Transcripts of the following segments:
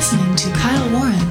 listening to Kyle Warren.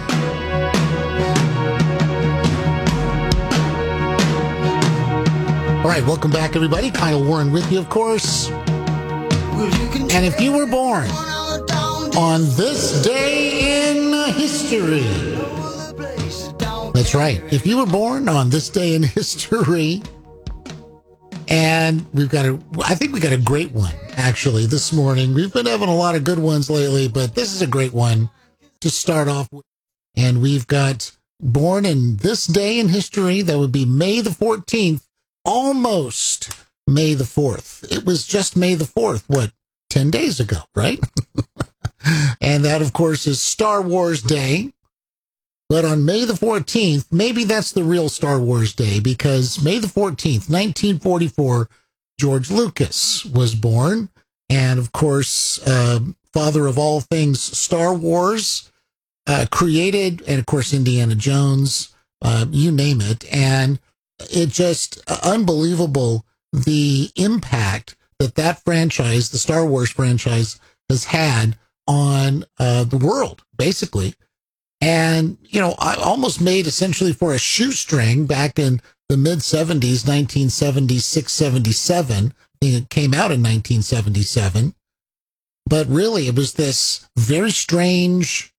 All right, welcome back, everybody. Kyle Warren with you, of course. And if you were born on this day in history, that's right. If you were born on this day in history, and I think we got a great one, actually, this morning. We've been having a lot of good ones lately, but this is a great one to start off with. And we've got born in this day in history, that would be May the 14th, almost May the 4th. It was just May the 4th, 10 days ago, right? And that, of course, is Star Wars Day. But on May the 14th, maybe that's the real Star Wars Day, because May the 14th, 1944, George Lucas was born. And, of course, father of all things Star Wars, created, and, of course, Indiana Jones, you name it. And it just unbelievable the impact that franchise, the Star Wars franchise, has had on the world, basically. And, I almost made essentially for a shoestring back in the mid-70s, 1976, 77. It came out in 1977. But really, it was this very strange,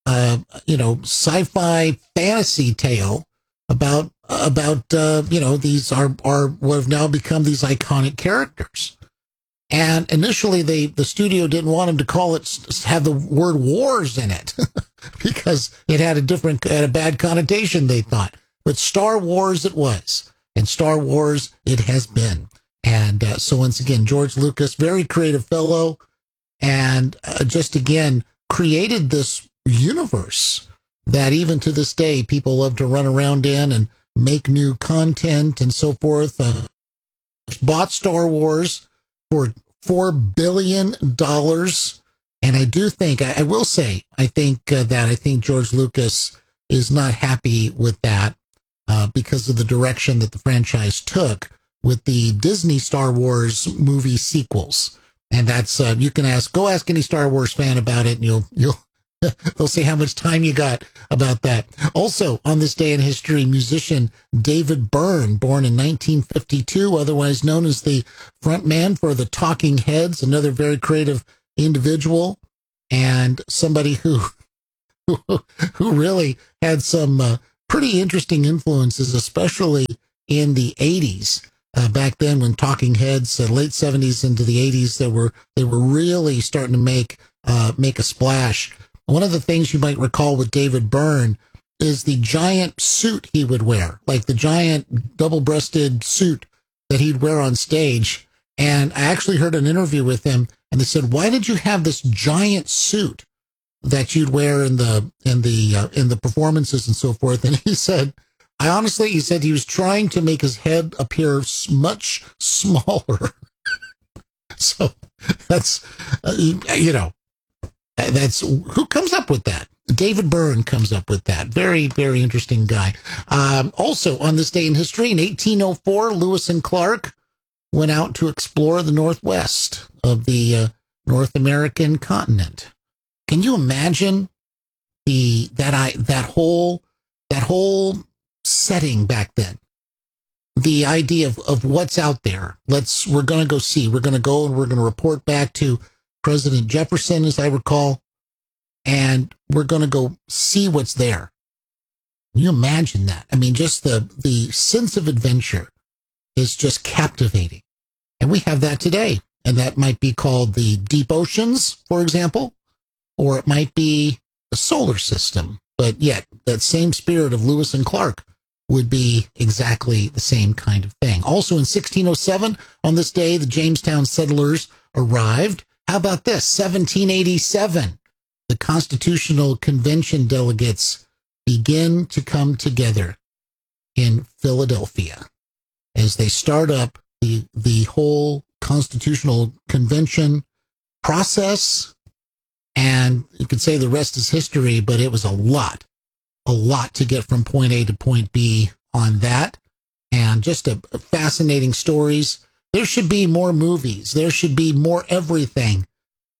sci-fi fantasy tale about these are what have now become these iconic characters. And initially, the studio didn't want him to have the word wars in it because it had a bad connotation, they thought. But Star Wars it was, and Star Wars it has been. And so once again, George Lucas, very creative fellow, and just again created this universe that even to this day people love to run around in and make new content and so forth. Bought Star Wars for $4 billion. And I do think, I will say, I think George Lucas is not happy with that because of the direction that the franchise took with the Disney Star Wars movie sequels. And that's, you can go ask any Star Wars fan about it, and they'll say how much time you got about that. Also, on this day in history, musician David Byrne, born in 1952, otherwise known as the frontman for the Talking Heads, another very creative individual, and somebody who really had some pretty interesting influences, especially in the 80s. Back then, when Talking Heads, late 70s into the 80s, they were really starting to make a splash. One of the things you might recall with David Byrne is the giant suit he would wear, like the giant double-breasted suit that he'd wear on stage. And I actually heard an interview with him, and they said, "Why did you have this giant suit that you'd wear in the performances and so forth?" And he said, he said he was trying to make his head appear much smaller. So that's, that's who comes up with that. David Byrne comes up with that. Very, very interesting guy. Also on this day in history, in 1804, Lewis and Clark went out to explore the northwest of the North American continent. Can you imagine that whole setting back then? The idea of what's out there. We're going to go see. We're going to go and we're going to report back to President Jefferson, as I recall, and we're going to go see what's there. Can you imagine that? I mean, just the sense of adventure is just captivating. And we have that today. And that might be called the deep oceans, for example, or it might be the solar system. But yet, that same spirit of Lewis and Clark would be exactly the same kind of thing. Also in 1607, on this day, the Jamestown settlers arrived. How about this? 1787, the Constitutional Convention delegates begin to come together in Philadelphia as they start up the whole Constitutional Convention process. And you could say the rest is history, but it was a lot to get from point A to point B on that. And just a fascinating stories. There should be more movies. There should be more everything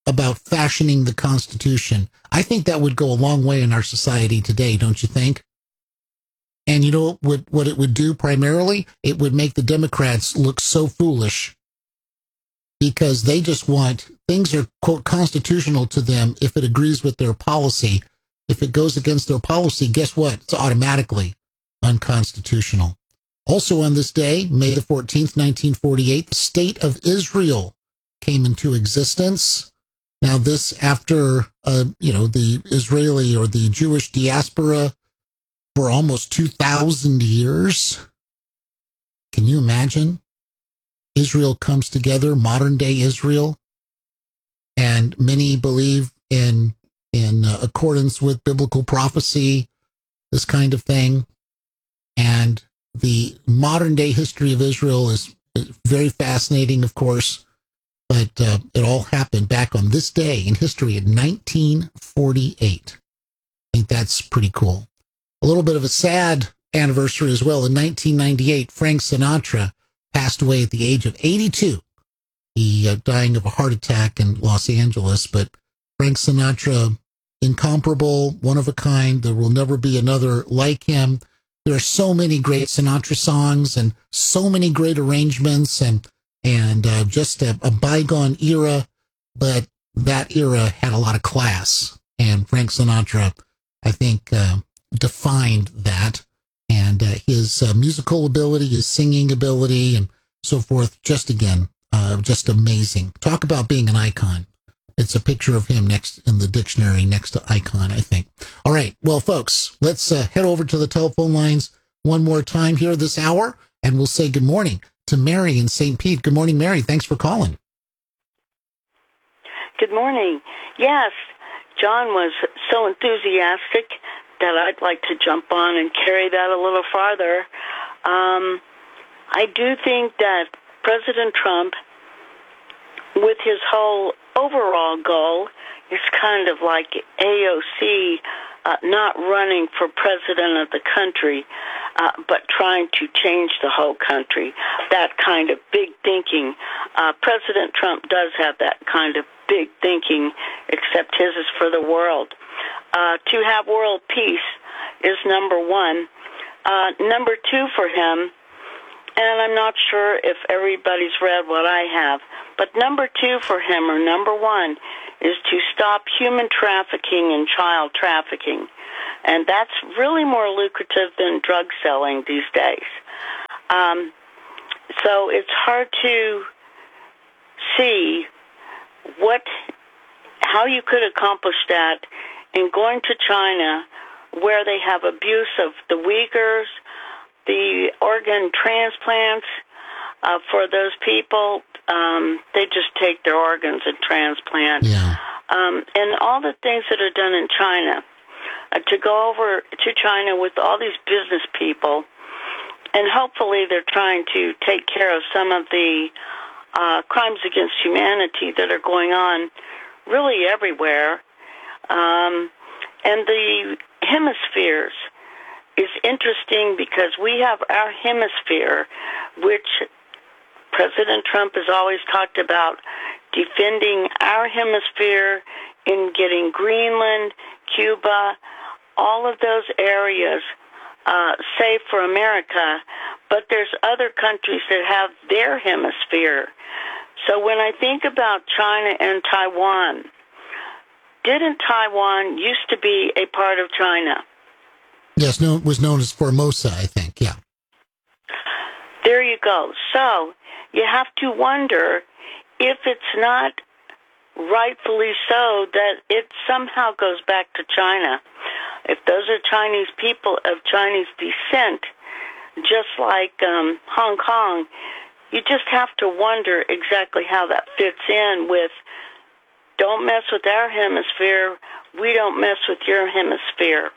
about fashioning the Constitution. I think that would go a long way in our society today, don't you think? And you know what it would do primarily? It would make the Democrats look so foolish because they just want, things are, quote, constitutional to them if it agrees with their policy. If it goes against their policy, guess what? It's automatically unconstitutional. Also on this day, May the 14th, 1948, the State of Israel came into existence. Now this after, the Israeli or the Jewish diaspora for almost 2,000 years. Can you imagine? Israel comes together, modern day Israel, and many believe in accordance with biblical prophecy, this kind of thing. And the modern day history of Israel is very fascinating, of course, but it all happened back on this day in history in 1948. I think that's pretty cool. A little bit of a sad anniversary as well. In 1998, Frank Sinatra passed away at the age of 82. He dying of a heart attack in Los Angeles, but Frank Sinatra, incomparable, one of a kind. There will never be another like him. There are so many great Sinatra songs and so many great arrangements and just a bygone era, but that era had a lot of class. And Frank Sinatra, I think, defined that. And his musical ability, his singing ability, and so forth, just amazing. Talk about being an icon. It's a picture of him next in the dictionary next to icon, I think. All right. Well, folks, let's head over to the telephone lines one more time here this hour, and we'll say good morning to Mary in St. Pete. Good morning, Mary. Thanks for calling. Good morning. Yes, John was so enthusiastic that I'd like to jump on and carry that a little farther. I do think that President Trump, with his whole overall goal, is kind of like AOC not running for president of the country, but trying to change the whole country. That kind of big thinking. President Trump does have that kind of big thinking, except his is for the world. To have world peace is number one. Number two for him, and I'm not sure if everybody's read what I have, but number two for him, or number one, is to stop human trafficking and child trafficking. And that's really more lucrative than drug selling these days. So it's hard to see how you could accomplish that in going to China, where they have abuse of the Uyghurs, the organ transplants for those people. They just take their organs and transplant. Yeah. And all the things that are done in China. To go over to China with all these business people, and hopefully they're trying to take care of some of the crimes against humanity that are going on really everywhere. And the hemispheres is interesting because we have our hemisphere, which President Trump has always talked about defending our hemisphere in getting Greenland, Cuba, all of those areas safe for America, but there's other countries that have their hemisphere. So when I think about China and Taiwan, didn't Taiwan used to be a part of China? Yes, no, it was known as Formosa, I think, yeah. There you go. So you have to wonder if it's not rightfully so that it somehow goes back to China. If those are Chinese people of Chinese descent, just like Hong Kong, you just have to wonder exactly how that fits in with, don't mess with our hemisphere, we don't mess with your hemisphere.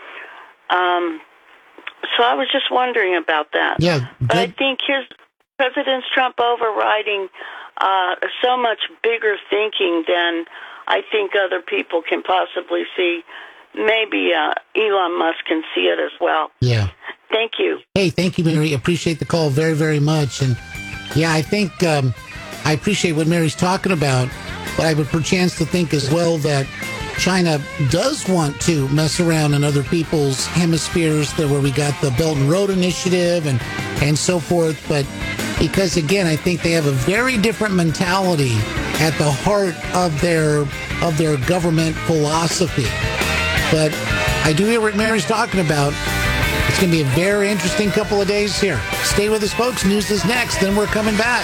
So I was just wondering about that. Yeah, but I think President Trump overriding so much bigger thinking than I think other people can possibly see. Maybe Elon Musk can see it as well. Yeah. Thank you. Hey, thank you, Mary. Appreciate the call very, very much. And yeah, I think I appreciate what Mary's talking about. But I would perchance to think as well that China does want to mess around in other people's hemispheres, where we got the Belt and Road Initiative and so forth. But because, again, I think they have a very different mentality at the heart of their government philosophy. But I do hear what Mary's talking about. It's going to be a very interesting couple of days here. Stay with us, folks. News is next. Then we're coming back.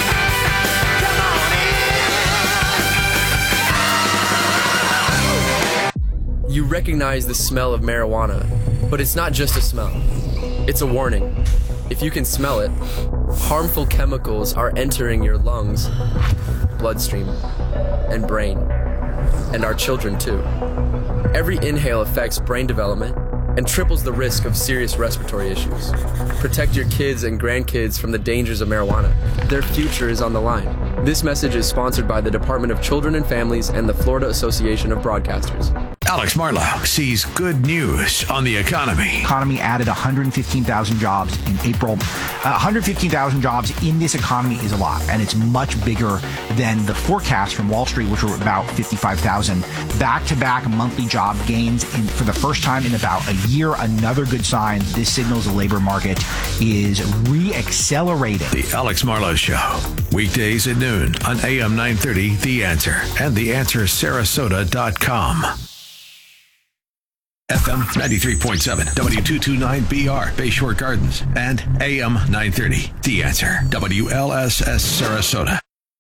You recognize the smell of marijuana, but it's not just a smell. It's a warning. If you can smell it, harmful chemicals are entering your lungs, bloodstream, and brain, and our children too. Every inhale affects brain development and triples the risk of serious respiratory issues. Protect your kids and grandkids from the dangers of marijuana. Their future is on the line. This message is sponsored by the Department of Children and Families and the Florida Association of Broadcasters. Alex Marlow sees good news on the economy. Economy added 115,000 jobs in April. 115,000 jobs in this economy is a lot, and it's much bigger than the forecast from Wall Street, which were about 55,000. Back-to-back monthly job gains for the first time in about a year. Another good sign. This signals the labor market is re-accelerating. The Alex Marlow Show, weekdays at noon on AM 930, The Answer, and TheAnswerSarasota.com. FM 93.7, W229BR, Bayshore Gardens, and AM 930, The Answer, WLSS Sarasota.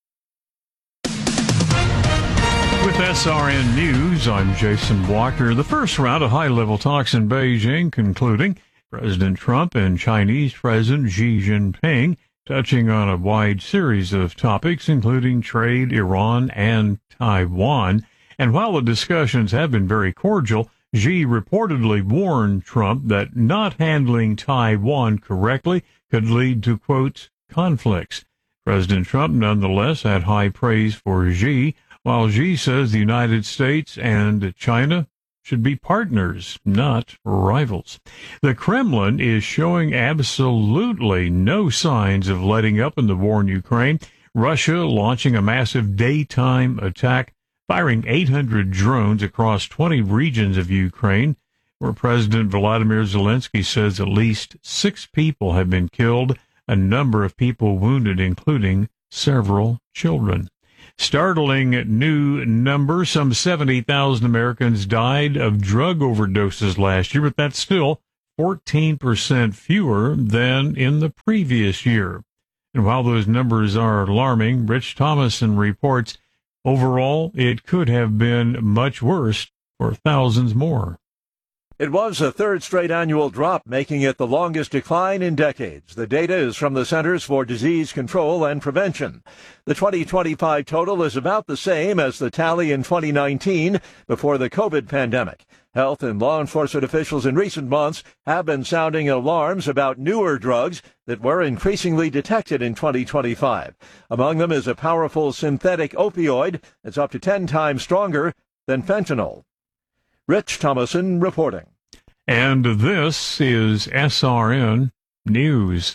With SRN News, I'm Jason Walker. The first round of high-level talks in Beijing concluding. President Trump and Chinese President Xi Jinping touching on a wide series of topics, including trade, Iran, and Taiwan. And while the discussions have been very cordial, Xi reportedly warned Trump that not handling Taiwan correctly could lead to, quote, conflicts. President Trump nonetheless had high praise for Xi, while Xi says the United States and China should be partners, not rivals. The Kremlin is showing absolutely no signs of letting up in the war in Ukraine. Russia launching a massive daytime attack, firing 800 drones across 20 regions of Ukraine, where President Volodymyr Zelensky says at least 6 people have been killed, a number of people wounded, including several children. Startling new number, some 70,000 Americans died of drug overdoses last year, but that's still 14% fewer than in the previous year. And while those numbers are alarming, Rich Thomason reports overall, it could have been much worse for thousands more. It was a third straight annual drop, making it the longest decline in decades. The data is from the Centers for Disease Control and Prevention. The 2025 total is about the same as the tally in 2019 before the COVID pandemic. Health and law enforcement officials in recent months have been sounding alarms about newer drugs that were increasingly detected in 2025. Among them is a powerful synthetic opioid that's up to 10 times stronger than fentanyl. Rich Thomason reporting. And this is SRN News.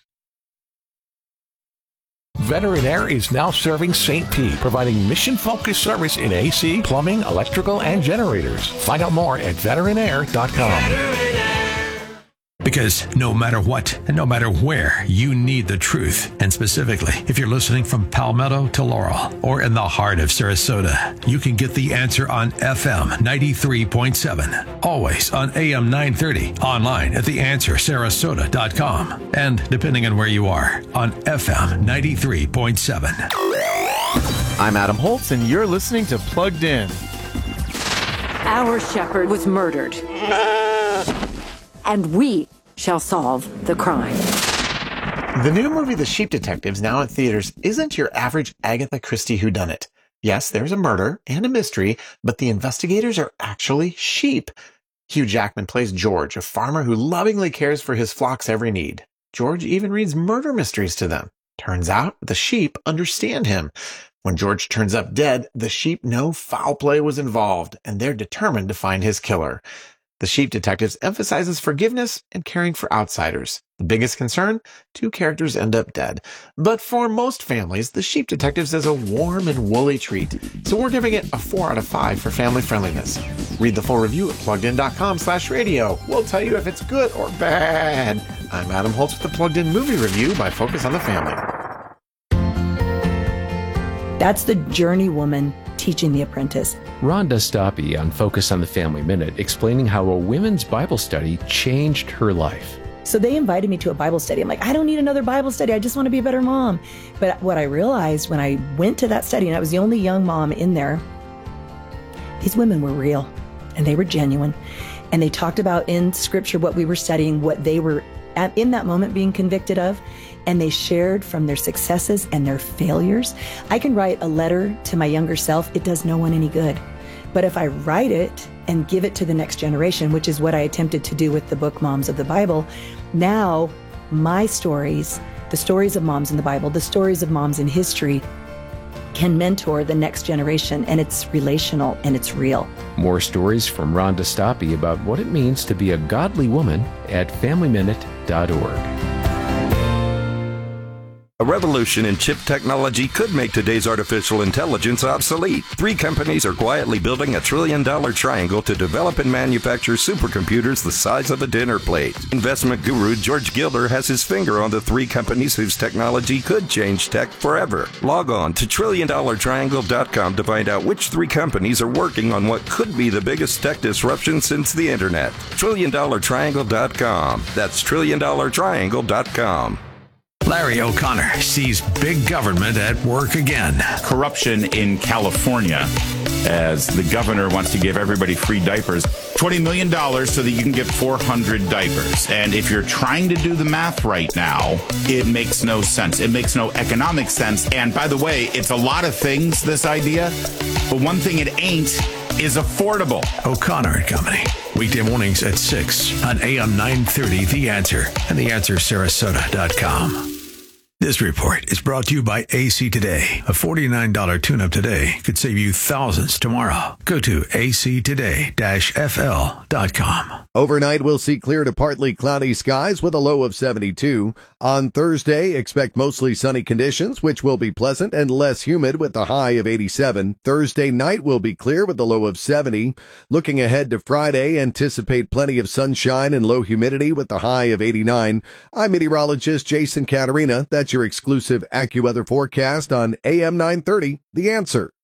Veteran Air is now serving St. Pete, providing mission-focused service in AC, plumbing, electrical, and generators. Find out more at veteranair.com. Because no matter what and no matter where, you need the truth. And specifically, if you're listening from Palmetto to Laurel or in the heart of Sarasota, you can get the answer on FM 93.7, always on AM 930, online at theanswersarasota.com, and depending on where you are, on FM 93.7. I'm Adam Holtz, and you're listening to Plugged In. Our shepherd was murdered, and we shall solve the crime. The new movie The Sheep Detectives, now in theaters, isn't your average Agatha Christie whodunit. Yes, there's a murder and a mystery, but the investigators are actually sheep. Hugh Jackman plays George, a farmer who lovingly cares for his flock's every need. George even reads murder mysteries to them. Turns out the sheep understand him. When George turns up dead, the sheep know foul play was involved, and they're determined to find his killer. The Sheep Detectives emphasizes forgiveness and caring for outsiders. The biggest concern? 2 characters end up dead. But for most families, The Sheep Detectives is a warm and woolly treat, so we're giving it a 4 out of 5 for family friendliness. Read the full review at PluggedIn.com/radio. We'll tell you if it's good or bad. I'm Adam Holtz with the Plugged In Movie Review by Focus on the Family. That's the journey woman teaching the apprentice. Rhonda Stoppe on Focus on the Family Minute explaining how a women's Bible study changed her life. So they invited me to a Bible study. I'm like, I don't need another Bible study. I just want to be a better mom. But what I realized when I went to that study, and I was the only young mom in there, these women were real and they were genuine. And they talked about in Scripture what we were studying, what they were in that moment being convicted of. And they shared from their successes and their failures. I can write a letter to my younger self. It does no one any good. But if I write it and give it to the next generation, which is what I attempted to do with the book Moms of the Bible, now my stories, the stories of moms in the Bible, the stories of moms in history, can mentor the next generation, and it's relational and it's real. More stories from Rhonda Stoppe about what it means to be a godly woman at FamilyMinute.org. A revolution in chip technology could make today's artificial intelligence obsolete. 3 companies are quietly building a $1 trillion triangle to develop and manufacture supercomputers the size of a dinner plate. Investment guru George Gilder has his finger on the 3 companies whose technology could change tech forever. Log on to TrillionDollarTriangle.com to find out which 3 companies are working on what could be the biggest tech disruption since the internet. TrillionDollarTriangle.com. That's TrillionDollarTriangle.com. Larry O'Connor sees big government at work again. Corruption in California, as the governor wants to give everybody free diapers. $20 million so that you can get 400 diapers. And if you're trying to do the math right now, it makes no sense. It makes no economic sense. And by the way, it's a lot of things, this idea, but one thing it ain't is affordable. O'Connor and Company. Weekday mornings at 6 on AM 930 The Answer and TheAnswerSarasota.com. This report is brought to you by AC Today. A $49 tune-up today could save you thousands tomorrow. Go to actoday-fl.com. Overnight, we'll see clear to partly cloudy skies with a low of 72. On Thursday, expect mostly sunny conditions, which will be pleasant and less humid with a high of 87. Thursday night will be clear with a low of 70. Looking ahead to Friday, anticipate plenty of sunshine and low humidity with a high of 89. I'm meteorologist Jason Caterina. That's your exclusive AccuWeather forecast on AM 930, The Answer.